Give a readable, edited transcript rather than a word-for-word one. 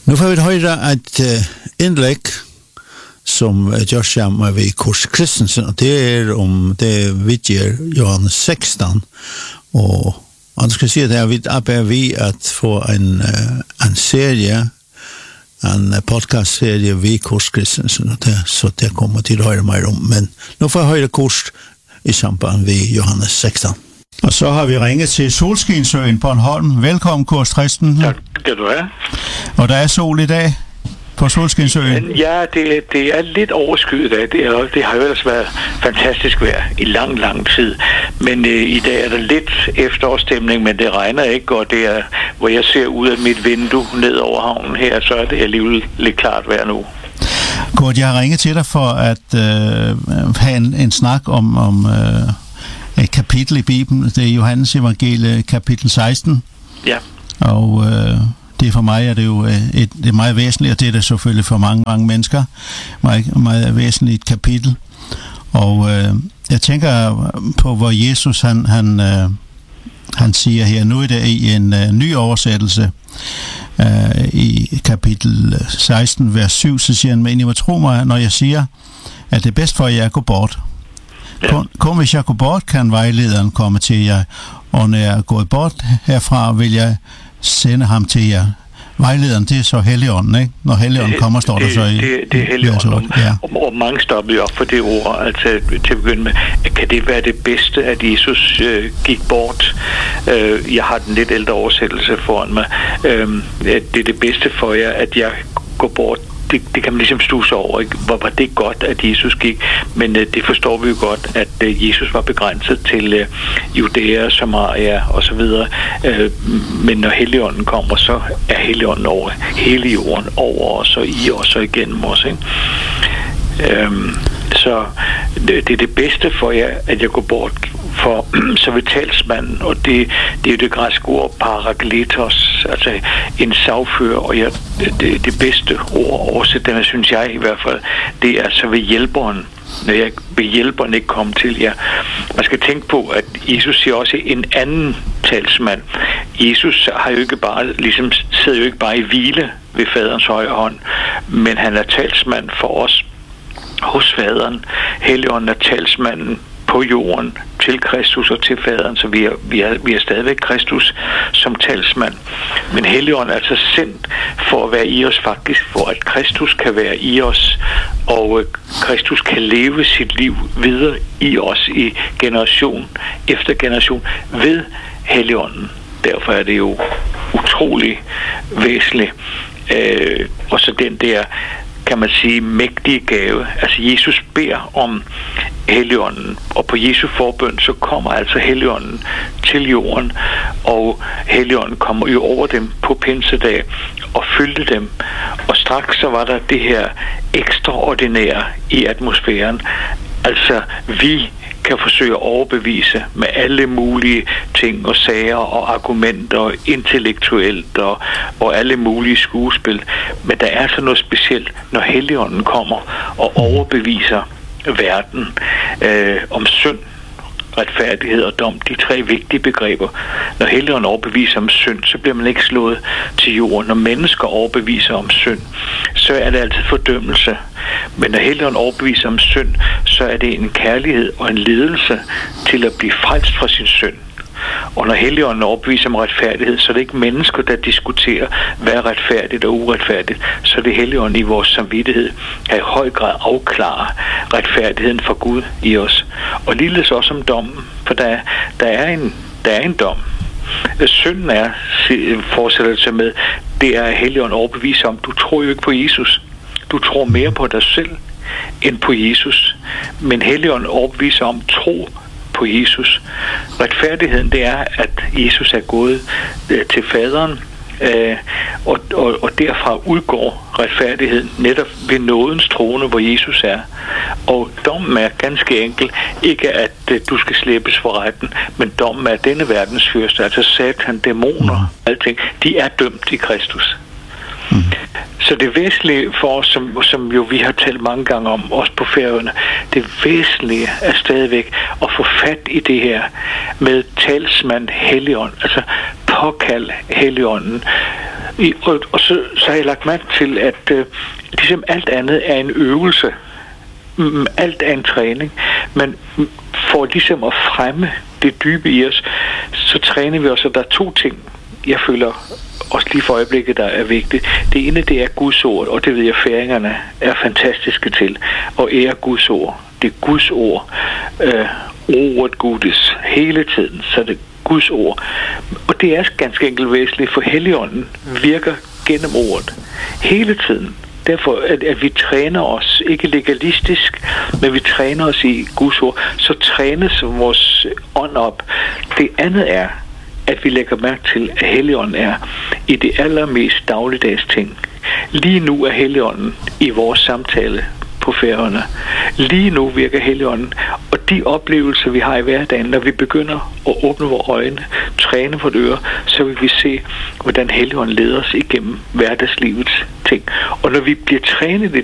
Nu får vi høre et indlæg som gjørs sammen ved Kors Christensen, og det om det vidger Johannes 16, og han skal sige at vi er ved at få en serie, en podcast-serie ved Kors Christensen, og så det kommer til at høre mer om, men nu får jeg høre Kors i samband ved Johannes 16. Og så har vi ringet til Solskinsøen på Bornholm. Velkommen, Kors Christensen. Tak skal du have. Og der er sol i dag på Solskinsøen. Ja, det er lidt overskyet af. Det har jo ellers været fantastisk vejr i lang tid. Men i dag er der lidt efterårsstemning, men det regner ikke, og det er, hvor jeg ser ud af mit vindue ned over havnen her, så er det alligevel lidt klart vejr nu. Godt, jeg har ringet til dig for at have en snak om et kapitel i Bibelen. Det er Johannes evangelie kapitel 16. Ja. Og det for mig er det jo det er meget væsentligt, og det er det selvfølgelig for mange mennesker. Meget væsentligt kapitel. Og jeg tænker på, hvor Jesus han siger her, nu er det i en ny oversættelse i kapitel 16, vers 7, så siger han, men I må tro mig, når jeg siger, at det er bedst for jer at gå bort. Ja. Kun hvis jeg går bort, kan vejlederen komme til jer, og når jeg er gået bort herfra, vil jeg sende ham til jer. Vejlederen, det er så Helligånden, ikke? Når Helligånden kommer, står der så i... Det er Helligånden, ja. Og mange stopper jo op for det ord, altså til at begynde med. Kan det være det bedste, at Jesus gik bort? Jeg har den lidt ældre oversættelse foran mig. Det er det bedste for jer, at jeg går bort. Det kan man ligesom stuse over, ikke? Hvor var det godt, at Jesus gik, men det forstår vi jo godt, at Jesus var begrænset til Judæa, Samaria og så videre, men når Helligånden kommer, så er Helligånden over hele jorden, over os og i os og igennem os, ikke? Så det er det bedste for jer, at jeg går bort, for så vil talsmanden, og det er jo det græske ord parakletos, altså en sagfører, og det bedste ord oversættende, synes jeg i hvert fald, det er så ved hjælperen, når jeg vil hjælperen ikke komme til jer. Man skal tænke på, at Jesus siger også en anden talsmand. Jesus har jo ikke bare, ligesom sidder jo ikke bare i hvile ved faderens højre hånd, men han er talsmand for os hos faderen. Helligånden er talsmanden på jorden til Kristus og til faderen, så vi er stadigvæk Kristus som talsmand. Men Helligånden er altså sendt for at være i os faktisk, for at Kristus kan være i os, og Kristus kan leve sit liv videre i os i generation efter generation ved Helligånden. Derfor er det jo utrolig væsentligt. Og så den der, kan man sige, mægtige gave. Altså Jesus beder om Helligånden, og på Jesu forbøn, så kommer altså Helligånden til jorden, og Helligånden kommer jo over dem på pinsedag og fyldte dem. Og straks så var der det her ekstraordinære i atmosfæren. Altså vi kan forsøge at overbevise med alle mulige ting og sager og argumenter, intellektuelt og alle mulige skuespil. Men der er altså noget specielt, når Helligånden kommer og overbeviser verden om synd, retfærdighed og dom, de tre vigtige begreber. Når Helligånden overbeviser om synd, så bliver man ikke slået til jorden. Når mennesker overbeviser om synd, så er det altid fordømmelse. Men når Helligånden overbeviser om synd, så er det en kærlighed og en ledelse til at blive frelst fra sin synd. Og når Helligånden overbeviser om retfærdighed, så er det ikke mennesker, der diskuterer, hvad er retfærdigt og uretfærdigt. Så er det Helligånden i vores samvittighed, der i høj grad afklarer retfærdigheden for Gud i os. Og ligeledes også om dommen, for der er en dom. Synden er, fortsætter det sig med, det er Helligånden overbeviser om, du tror jo ikke på Jesus. Du tror mere på dig selv end på Jesus. Men Helligånden overbeviser om tro på Jesus. Retfærdigheden, det er, at Jesus er gået til faderen, og derfra udgår retfærdigheden netop ved nådens trone, hvor Jesus er. Og dommen er ganske enkel ikke, at du skal slæbes for retten, men dommen er denne verdens fyrste, altså Satan, dæmoner, alting, de er dømt i Kristus. Så det væsentlige for os, som jo vi har talt mange gange om, også på Færøerne, det væsentlige er stadigvæk at få fat i det her med talsmand Helligånd, altså påkald Helligånden, Og så har jeg lagt mærke til, at ligesom alt andet er en øvelse. Alt er en træning. Men for ligesom at fremme det dybe i os, så træner vi også, at der er 2 ting, jeg føler også lige for øjeblikket, der er vigtigt. Det ene, det er Guds ord, og det ved jeg, færingerne er fantastiske til. Og ære Guds ord. Det er Guds ord. Ordet Gudes hele tiden, så det er Guds ord. Og det er ganske enkelt væsentligt, for Helligånden virker gennem ordet hele tiden. Derfor, at vi træner os, ikke legalistisk, men vi træner os i Guds ord, så trænes vores ånd op. Det andet er, at vi lægger mærke til, at Helligånden er i det allermest dagligdags ting. Lige nu er Helligånden i vores samtale på Færøerne. Lige nu virker Helligånden, og de oplevelser, vi har i hverdagen, når vi begynder at åbne vores øjne, træne vores ører, så vil vi se, hvordan Helligånden leder os igennem hverdagslivets ting. Og når vi bliver trænet i